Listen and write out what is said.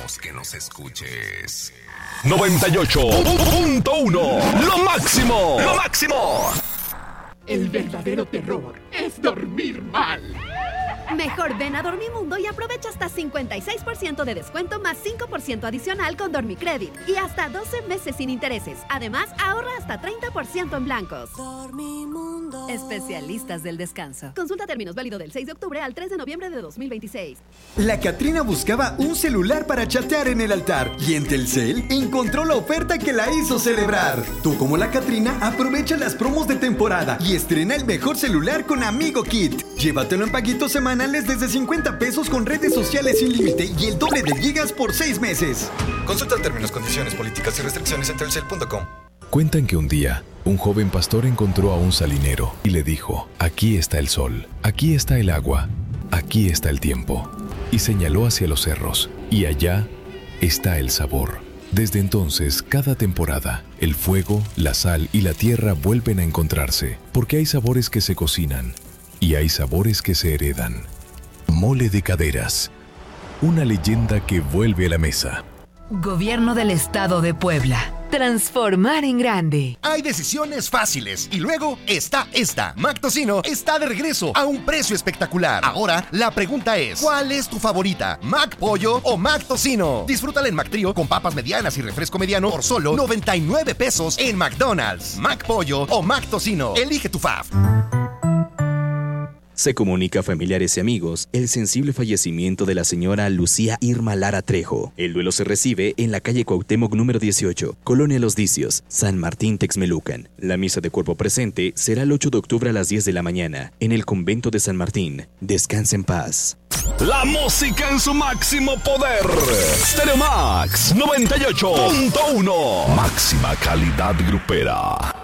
queremos que nos escuches. 98.1. Lo máximo. Lo máximo. El verdadero terror es dormir mal. Mejor ven a Dormimundo y aprovecha hasta 56% de descuento más 5% adicional con Dormicredit y hasta 12 meses sin intereses. Además, ahorra hasta 30% en blancos. Dormimundo. Especialistas del descanso. Consulta términos, válido del 6 de octubre al 3 de noviembre de 2026. La Catrina buscaba un celular para chatear en el altar y en Telcel encontró la oferta que la hizo celebrar. Tú, como la Catrina, aprovecha las promos de temporada y estrena el mejor celular con Amigo Kit. Llévatelo en paguitos semanales desde 50 pesos con redes sociales sin límite y el doble de gigas por 6 meses. Consulta términos, condiciones, políticas y restricciones en telcel.com. Cuentan que un día, un joven pastor encontró a un salinero y le dijo: aquí está el sol, aquí está el agua, aquí está el tiempo. Y señaló hacia los cerros, y allá está el sabor. Desde entonces, cada temporada, el fuego, la sal y la tierra vuelven a encontrarse, porque hay sabores que se cocinan y hay sabores que se heredan. Mole de Caderas, una leyenda que vuelve a la mesa. Gobierno del Estado de Puebla. Transformar en grande. Hay decisiones fáciles y luego está esta. Mac Tocino está de regreso a un precio espectacular. Ahora la pregunta es, ¿cuál es tu favorita? ¿Mac Pollo o Mac Tocino? Disfrútala en Mac Trío con papas medianas y refresco mediano por solo 99 pesos en McDonald's. Mac Pollo o Mac Tocino. Elige tu fave. Se comunica a familiares y amigos el sensible fallecimiento de la señora Lucía Irma Lara Trejo. El duelo se recibe en la calle Cuauhtémoc número 18, Colonia Los Dicios, San Martín Texmelucan. La misa de cuerpo presente será el 8 de octubre a las 10 de la mañana en el convento de San Martín. Descansa en paz. La música en su máximo poder. Stereo Max 98.1. Máxima calidad grupera.